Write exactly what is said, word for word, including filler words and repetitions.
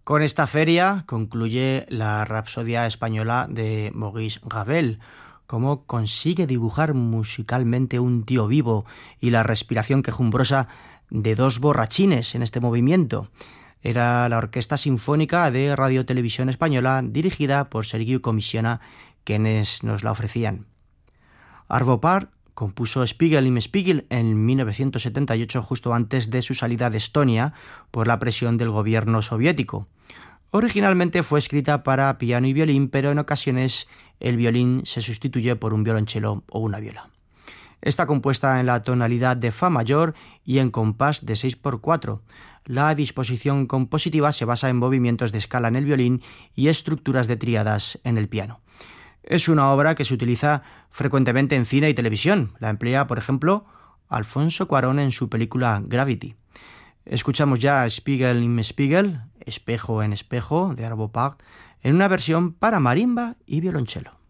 Con esta feria concluye la Rapsodia española de Maurice Ravel. Cómo consigue dibujar musicalmente un tío vivo y la respiración quejumbrosa de dos borrachines en este movimiento. Era la Orquesta Sinfónica de Radio Televisión Española, dirigida por Sergiu Comissiona, quienes nos la ofrecían. Arvo Pärt compuso Spiegel im Spiegel en mil novecientos setenta y ocho, justo antes de su salida de Estonia por la presión del gobierno soviético. Originalmente fue escrita para piano y violín, pero en ocasiones el violín se sustituye por un violonchelo o una viola. Está compuesta en la tonalidad de fa mayor y en compás de seis por cuatro. La disposición compositiva se basa en movimientos de escala en el violín y estructuras de tríadas en el piano. Es una obra que se utiliza frecuentemente en cine y televisión. La emplea, por ejemplo, Alfonso Cuarón en su película Gravity. Escuchamos ya Spiegel im Spiegel, Espejo en Espejo, de Arvo Pärt, en una versión para marimba y violonchelo.